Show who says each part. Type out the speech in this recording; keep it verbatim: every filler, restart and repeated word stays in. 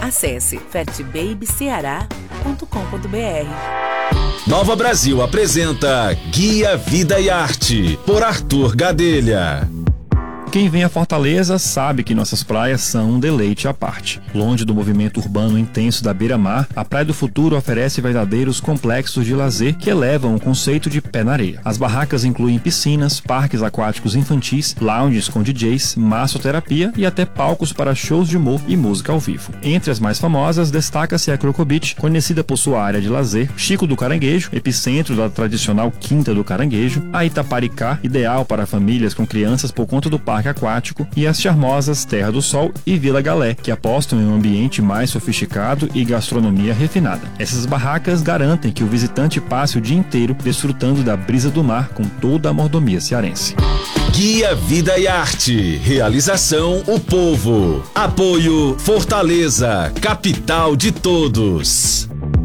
Speaker 1: Acesse fert baby ceará ponto com ponto b r.
Speaker 2: Nova Brasil apresenta Guia Vida e Arte, por Arthur Gadelha.
Speaker 3: Quem vem a Fortaleza sabe que nossas praias são um deleite à parte. Longe do movimento urbano intenso da beira-mar, a Praia do Futuro oferece verdadeiros complexos de lazer que elevam o conceito de pé na areia. As barracas incluem piscinas, parques aquáticos infantis, lounges com D Js, massoterapia e até palcos para shows de humor e música ao vivo. Entre as mais famosas, destaca-se a Croco Beach, conhecida por sua área de lazer, Chico do Caranguejo, epicentro da tradicional Quinta do Caranguejo, a Itaparicá, ideal para famílias com crianças por conta do parque aquático, e as charmosas Terra do Sol e Vila Galé, que apostam em um ambiente mais sofisticado e gastronomia refinada. Essas barracas garantem que o visitante passe o dia inteiro desfrutando da brisa do mar com toda a mordomia cearense.
Speaker 2: Guia Vida e Arte. Realização O Povo. Apoio Fortaleza, capital de todos.